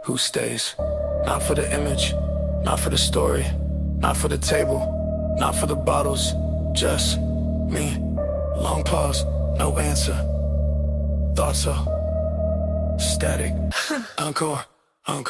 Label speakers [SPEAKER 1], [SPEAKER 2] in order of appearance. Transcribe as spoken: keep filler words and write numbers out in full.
[SPEAKER 1] who stays. Not for the image, not for the story, not for the table, not for the bottles, just me. Long pause, no answer. Thoughts are static. Encore.